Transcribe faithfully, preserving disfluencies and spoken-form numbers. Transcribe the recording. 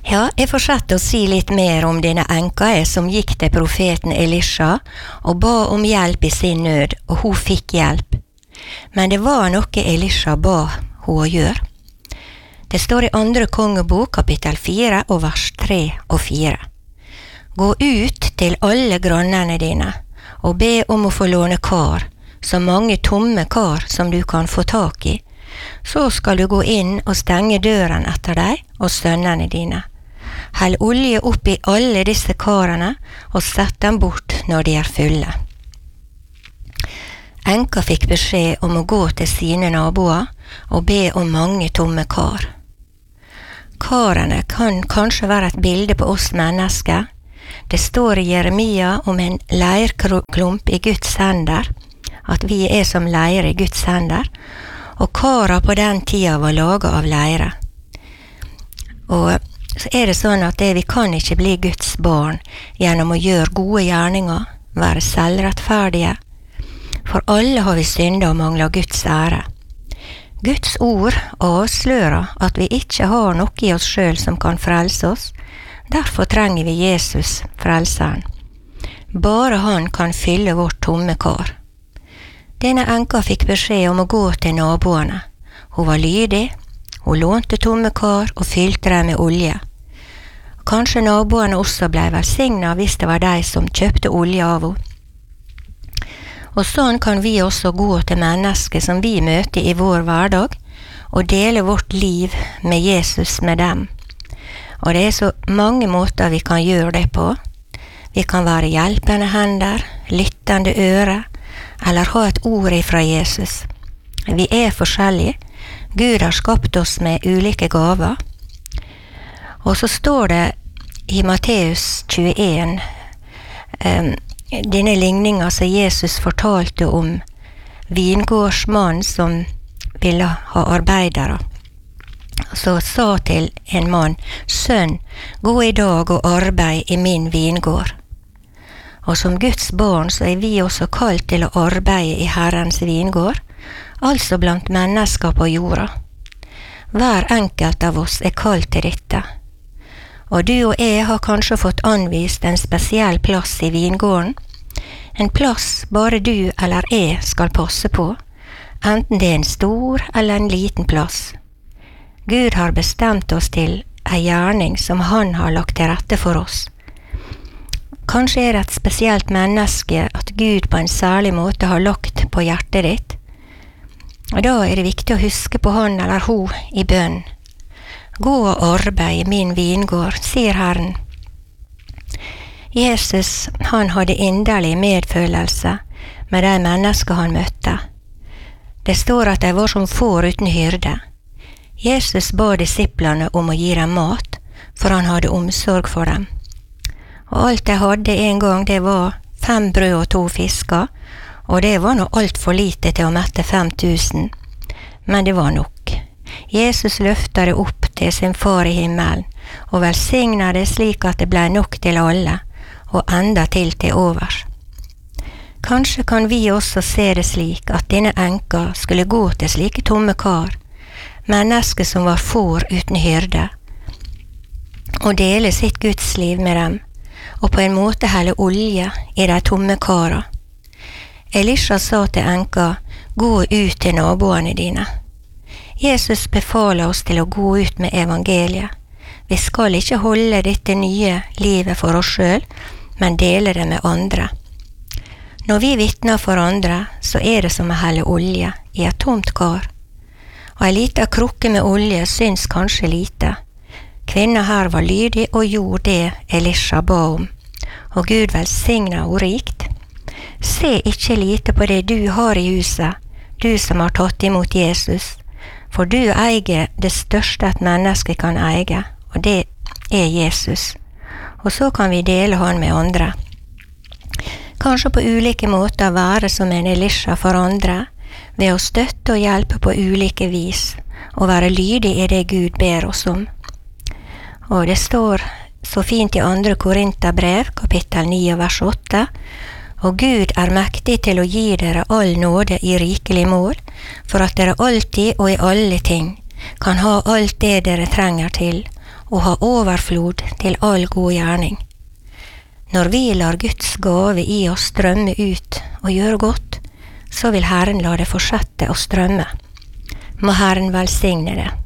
Ja, jeg fortsetter å si litt mer om denne enka jeg som gikk til profeten Elisha og ba om hjelp i sin nød, og hun fikk hjelp. Men det var noe Elisha ba hun å gjøre. Det står i andre kongebok, kapittel fire, og vers tre og fire. Gå ut til alle grannene dine, og be om å få låne kar, så mange tomme kar som du kan få tak i. Så skal du gå inn og stenge døren etter deg og sønnene dine. Hell olje opp i alle disse karene og sett dem bort når de er fulle. Enka fikk beskjed om å gå til sine naboer og be om mange tomme kar. Karene kan kanskje være et bilde på oss mennesker. Det står i Jeremia om en leirklump i Guds hender, at vi er som leir i Guds hender, og kara på den tida var laget av leire. Og så er det sånn at det, vi kan ikke bli Guds barn gjennom å gjøre gode gjerninger, være selvrettferdige, for alle har vi syndet og mangler Guds ære. Guds ord avslører at vi ikke har noe i oss selv som kan frelse oss, derfor trenger vi Jesus, frelseren. Bare han kan fylle vårt tomme kar. Denne enka fikk beskjed om å gå til naboene. Hun var lydig, hun lånte tomme kar og fylte dem med olje. Kanskje naboene også ble velsignet hvis det var de som kjøpte olje av henne. Og sånn kan vi også gå til mennesker som vi møter i vår hverdag, og dele vårt liv med Jesus med dem. Og det er så mange måter vi kan gjøre det på. Vi kan være hjelpende hender, lyttende øre, eller ha et ord ifra Jesus. Vi er forskjellige. Gud har skapt oss med ulike gaver. Og så står det i Matteus tjueen, um, denne ligningen som Jesus fortalte om vingårdsmannen som ville ha arbeidere. Så sa til en mann, «Sønn, gå i dag og arbeid i min vingård.» Og som Guds barn så er vi også kalt til å arbeide i Herrens vingård, altså blant mennesker på jorda. Hver enkelt av oss er kalt til dette. Og du og jeg har kanskje fått anvist en spesiell plass i vingården, en plass bare du eller jeg skal passe på, enten det er en stor eller en liten plass. Gud har bestemt oss til en gjerning som han har lagt til rette for oss. Kanskje er det et spesielt menneske at Gud på en særlig måte har lagt på hjertet ditt. Og da er det viktig å huske på han eller hun i bønn. Gå og arbeid i min vingård, sier Herren. Jesus, han hadde inderlig medfølelse med de mennesker han møtte. Det står at de var som får uten hyrde. Jesus ba disiplene om å gi dem mat, for han hadde omsorg for dem. Og alt de hadde en gang, det var fem brød og to fisker, og det var nå alt for lite til å mette fem tusen. Men det var nok. Jesus løftet det opp til sin far i himmelen, og velsignet det slik at det ble nok til alle, og enda til til overs. Kanskje kan vi også se det slik at denne enka skulle gå til slike tomme kar, mennesker som var får uten hyrde, og dele sitt Guds liv med dem, og på en måte helle olje i de tomme kara. Elisha sa til enka, gå ut til naboene dine. Jesus befaler oss til å gå ut med evangeliet. Vi skal ikke holde dette nye livet for oss selv, men dele det med andre. Når vi vitner for andre, så er det som å helle olje i et tomt kar. Og en liten krukke med olje syns kanskje lite. Kvinna her var lydig og gjorde det Elisha ba om, og Gud velsignet henne rikt. Se ikke lite på det du har i huset, du som har tatt imot Jesus, for du eier det største et menneske kan eie, og det er Jesus. Og så kan vi dele han med andre. Kanskje på ulike måter være som en Elisha for andre, ved å støtte og hjelpe på ulike vis, og være lydig i det Gud ber oss om. Og det står så fint i andre Korinterbrev, kapittel ni, vers åtte, og Gud er mektig til å gi dere all nåde i rikelig mål, for at dere alltid og i alle ting kan ha alt det dere trenger til, og ha overflod til all god gjerning. Når vi lar Guds gave i oss strømme ut og gjøre godt, så vil Herren la det fortsette å strømme. Må Herren velsigne det.